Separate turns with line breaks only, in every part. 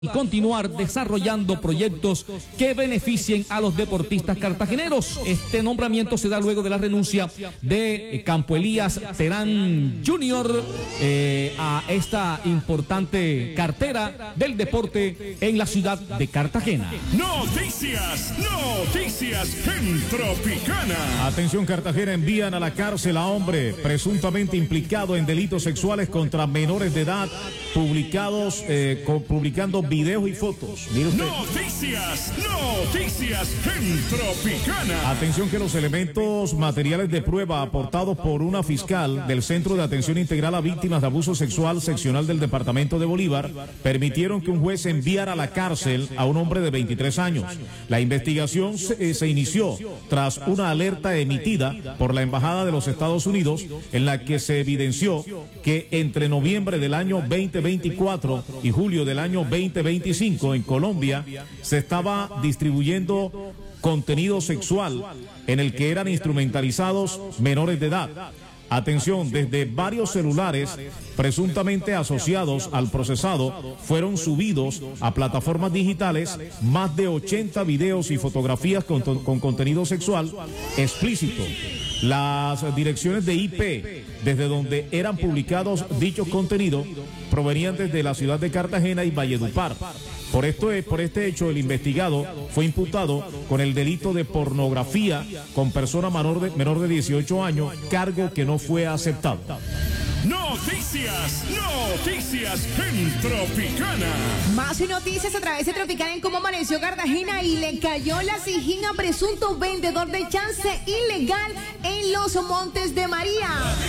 y continuar desarrollando proyectos que beneficien a los deportistas cartageneros. Este nombramiento se da luego de la renuncia de Campo Elías Terán Jr. A esta importante cartera del deporte en la ciudad de Cartagena.
Noticias en Tropicana.
Atención, Cartagena, envían a la cárcel a hombre presuntamente implicado en delitos sexuales contra menores de edad, publicando videos y fotos. Mire usted.
Noticias en Tropicana.
Atención, que los elementos materiales de prueba aportados por una fiscal del Centro de Atención Integral a Víctimas de Abuso Sexual seccional del Departamento de Bolívar permitieron que un juez enviara a la cárcel a un hombre de 23 años. La investigación se inició tras una alerta emitida por la Embajada de los Estados Unidos en la que se evidenció que entre noviembre del año 2024 y julio del año 2025 en Colombia se estaba distribuyendo contenido sexual en el que eran instrumentalizados menores de edad. Atención, desde varios celulares presuntamente asociados al procesado fueron subidos a plataformas digitales más de 80 videos y fotografías con contenido sexual explícito. Las direcciones de IP desde donde eran publicados dichos contenidos provenían desde la ciudad de Cartagena y Valledupar. Por este hecho, el investigado fue imputado con el delito de pornografía con persona menor de 18 años, cargo que no fue aceptado.
Noticias en Tropicana.
Más noticias a través de Tropicana en cómo amaneció Cartagena y le cayó la sijín a presunto vendedor de chance ilegal en los Montes de María.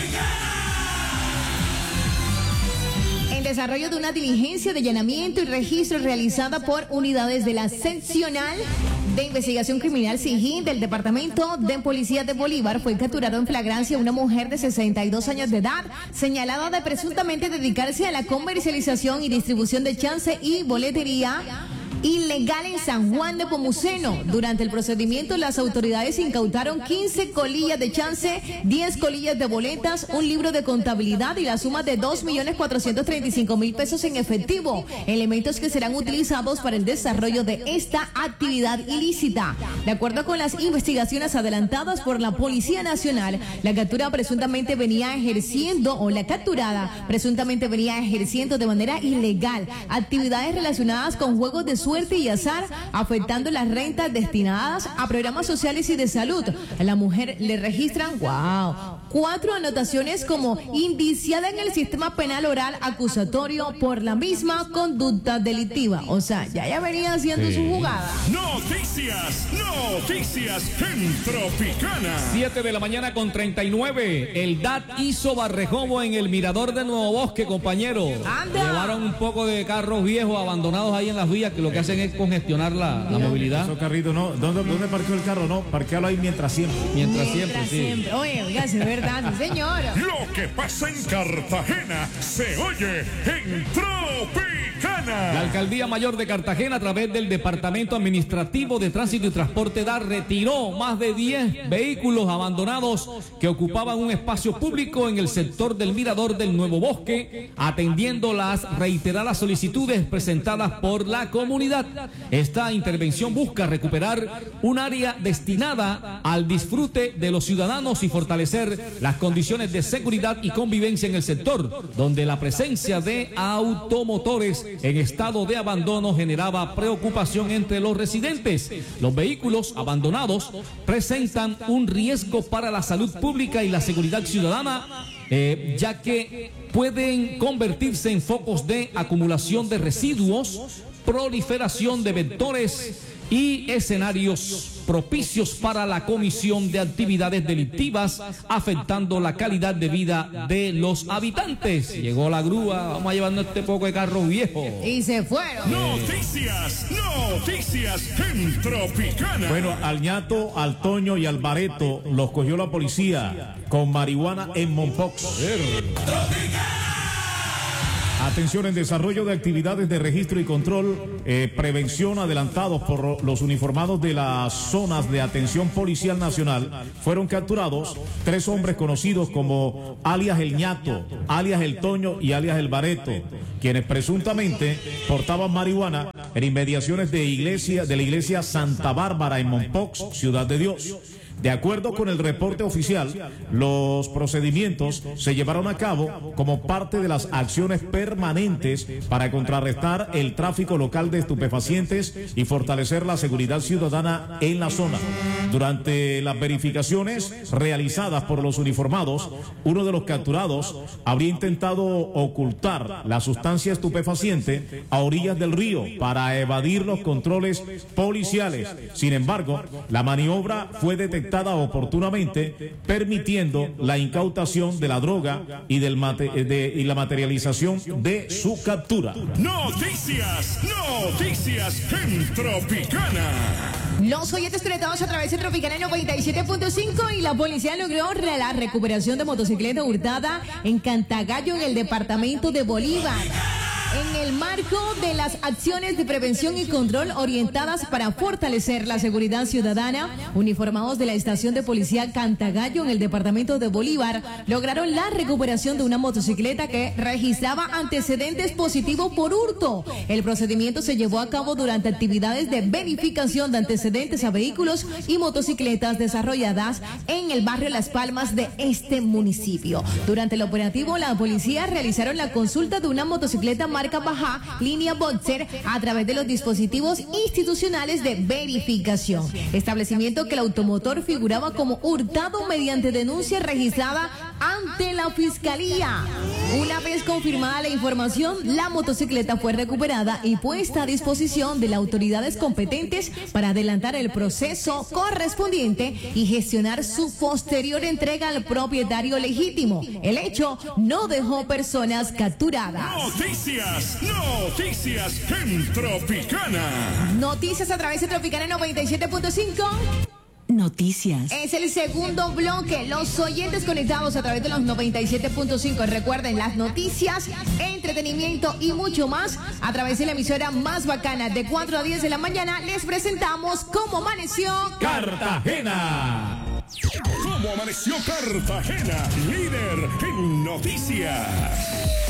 En desarrollo de una diligencia de allanamiento y registro realizada por unidades de la seccional de investigación criminal Sijín del Departamento de Policía de Bolívar, fue capturado en flagrancia una mujer de 62 años de edad, señalada de presuntamente dedicarse a la comercialización y distribución de chance y boletería ilegal en San Juan de Pomuceno. Durante el procedimiento, las autoridades incautaron 15 colillas de chance, 10 colillas de boletas, un libro de contabilidad y la suma de 2.435.000 pesos en efectivo, elementos que serán utilizados para el desarrollo de esta actividad ilícita. De acuerdo con las investigaciones adelantadas por la Policía Nacional, la capturada presuntamente venía ejerciendo de manera ilegal actividades relacionadas con juegos de suerte y azar, afectando las rentas destinadas a programas sociales y de salud. A la mujer le registran 4 anotaciones como indiciada en el sistema penal oral acusatorio por la misma conducta delictiva. O sea, ya venía haciendo su jugada.
Noticias en Tropicana.
7 de la mañana con 39. El DAT hizo barrejobo en el mirador de Nuevo Bosque, compañero.
¡Anda!
Llevaron un poco de carros viejos abandonados ahí en las vías que lo que hacen es congestionar la movilidad.
Esos carritos, no. ¿Dónde parqueó el carro? No, parquealo ahí mientras siempre.
Mientras siempre.
Oiga, es verdad, sí, señor.
Lo que pasa en Cartagena se oye en Tropicana.
La Alcaldía Mayor de Cartagena, a través del Departamento Administrativo de Tránsito y Transporte DAR, retiró más de 10 vehículos abandonados que ocupaban un espacio público en el sector del mirador del Nuevo Bosque, atendiendo las reiteradas solicitudes presentadas por la comunidad. Esta intervención busca recuperar un área destinada al disfrute de los ciudadanos y fortalecer las condiciones de seguridad y convivencia en el sector, donde la presencia de automotores en estado de abandono generaba preocupación entre los residentes. Los vehículos abandonados presentan un riesgo para la salud pública y la seguridad ciudadana, ya que pueden convertirse en focos de acumulación de residuos, proliferación de vectores y escenarios propicios para la comisión de actividades delictivas, afectando la calidad de vida de los habitantes. Llegó la grúa, vamos a llevarnos este poco de carro viejo.
Y se fueron.
Noticias en Tropicana.
Bueno, al ñato, al Toño y al Bareto los cogió la policía con marihuana en Mompox. Atención, en desarrollo de actividades de registro y control, prevención adelantados por los uniformados de las zonas de atención policial nacional, fueron capturados 3 hombres conocidos como alias El Ñato, alias El Toño y alias El Bareto, quienes presuntamente portaban marihuana en inmediaciones de la iglesia Santa Bárbara en Mompox, Ciudad de Dios. De acuerdo con el reporte oficial, los procedimientos se llevaron a cabo como parte de las acciones permanentes para contrarrestar el tráfico local de estupefacientes y fortalecer la seguridad ciudadana en la zona. Durante las verificaciones realizadas por los uniformados, uno de los capturados habría intentado ocultar la sustancia estupefaciente a orillas del río para evadir los controles policiales. Sin embargo, la maniobra fue detectada oportunamente, permitiendo la incautación de la droga y la materialización de su captura.
Noticias en Tropicana.
Los oyentes conectados a través de Tropicana 97.5 y la policía logró la recuperación de motocicleta hurtada en Cantagallo, en el departamento de Bolívar. En el marco de las acciones de prevención y control orientadas para fortalecer la seguridad ciudadana, uniformados de la estación de policía Cantagallo en el departamento de Bolívar lograron la recuperación de una motocicleta que registraba antecedentes positivos por hurto. El procedimiento se llevó a cabo durante actividades de verificación de antecedentes a vehículos y motocicletas desarrolladas en el barrio Las Palmas de este municipio. Durante el operativo, la policía realizaron la consulta de una motocicleta marca Baja, línea Boxer, a través de los dispositivos institucionales de verificación. Establecimiento que el automotor figuraba como hurtado mediante denuncia registrada ante la Fiscalía. Una vez confirmada la información, la motocicleta fue recuperada y puesta a disposición de las autoridades competentes para adelantar el proceso correspondiente y gestionar su posterior entrega al propietario legítimo. El hecho no dejó personas capturadas.
Noticias en Tropicana.
Noticias a través de Tropicana 97.5.
Noticias.
Es el segundo bloque. Los oyentes conectados a través de los 97.5. Recuerden las noticias, entretenimiento y mucho más a través de la emisora más bacana. De 4 a 10 de la mañana les presentamos Cómo Amaneció
Cartagena.
¿Cómo amaneció Cartagena? Líder en noticias.